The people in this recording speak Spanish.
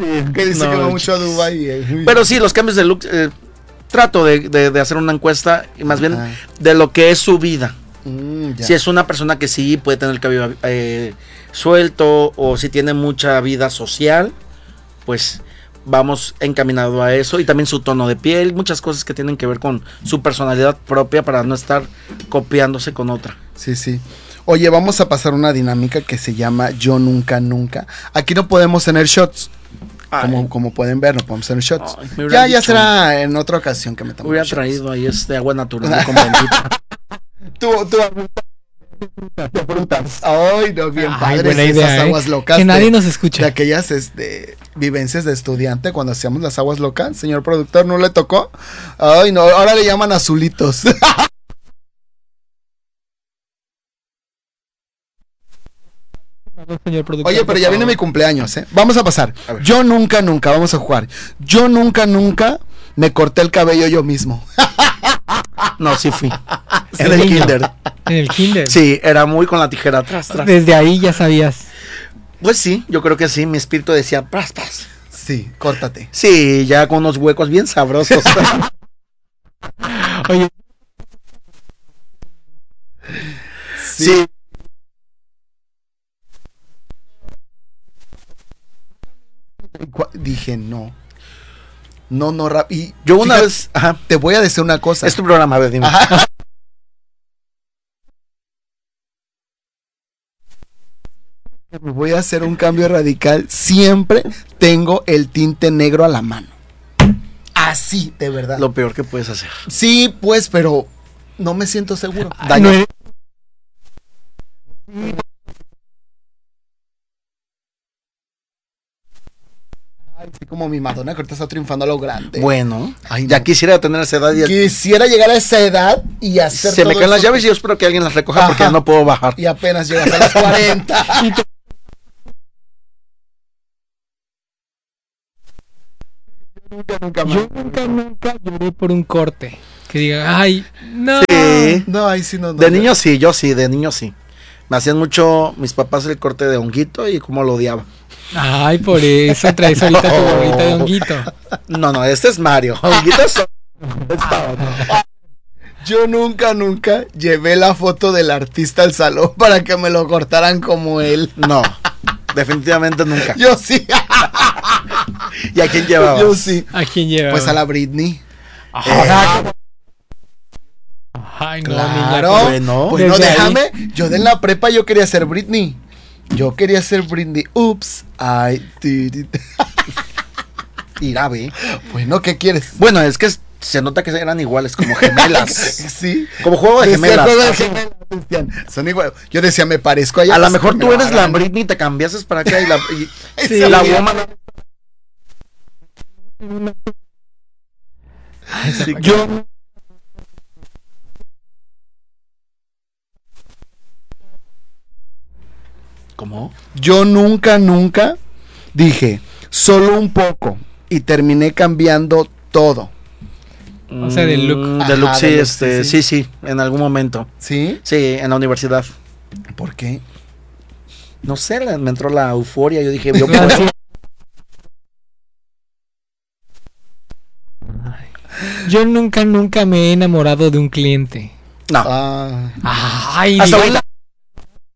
Que dice que va mucho a Dubái. Pero sí, los cambios de look, trato de hacer una encuesta, y más bien de lo que es su vida. Si es una persona que sí puede tener el cabello suelto, o si tiene mucha vida social, pues vamos encaminado a eso. Y también su tono de piel, muchas cosas que tienen que ver con su personalidad propia, para no estar copiándose con otra. Sí, sí. Oye, vamos a pasar una dinámica que se llama Yo Nunca Nunca. Aquí no podemos tener shots. Como pueden ver, no podemos tener shots. Ya será en otra ocasión que metamos. Hubiera traído ahí agua natural con bendita. Tú de frutas. Ay, no, bien padres buena idea, esas aguas locas. Que nadie nos escuche. De aquellas vivencias de estudiante cuando hacíamos las aguas locas. Señor productor, ¿no le tocó? Ay, no, ahora le llaman azulitos. Señor productor, oye, pero ya viene mi cumpleaños, ¿eh? Vamos a pasar. Yo nunca, vamos a jugar. Yo nunca me corté el cabello yo mismo. No, sí fui. En el kinder. En el kinder. Sí, era muy con la tijera atrás. Desde ahí ya sabías. Pues sí, yo creo que sí. Mi espíritu decía, pras. Sí, córtate. Sí, ya con unos huecos bien sabrosos. Oye. Sí. Dije no, y yo una vez te voy a decir una cosa. Es tu programa, a ver, dime. Me voy a hacer un cambio radical. Siempre tengo el tinte negro a la mano. Así, de verdad. Lo peor que puedes hacer. Sí, pues, pero no me siento seguro. Así como mi Madonna, que ahorita está triunfando a lo grande. Bueno, ya quisiera tener esa edad. Quisiera llegar a esa edad y hacer. Se me caen las llaves y yo espero que alguien las recoja. Porque ya no puedo bajar. Y apenas llegas a las 40. Yo nunca lloré por un corte. Que diga, ay, no. Sí. No, ahí sí no. De niño sí, yo sí, de niño sí. Me hacían mucho mis papás el corte de honguito y cómo lo odiaba. Ay, por eso traes ahorita tu gorrita de honguito. No, este es Mario. Honguito es... Yo nunca llevé la foto del artista al salón para que me lo cortaran como él. No, definitivamente nunca. Yo sí. ¿Y a quién llevaba? Yo sí. ¿A quién llevaba? Pues a la Britney. Ay, no, claro. niña, pues no, déjame. Yo de la prepa yo quería ser Britney. Ups. Ay, Irá, ve. Bueno, ¿qué quieres? Bueno, es que se nota que eran iguales, como gemelas. Sí. Como juego de gemelas. Son iguales. Yo decía, me parezco a ella. A lo mejor tú eres la Britney, te cambiases para acá sí, la woman. Sí, yo. ¿Cómo? Yo nunca dije solo un poco y terminé cambiando todo. O sea, del look. Del look, sí, sí, en algún momento. ¿Sí? Sí, en la universidad. ¿Por qué? No sé, me entró la euforia, yo dije, yo nunca me he enamorado de un cliente. No. Ay, hasta ahorita.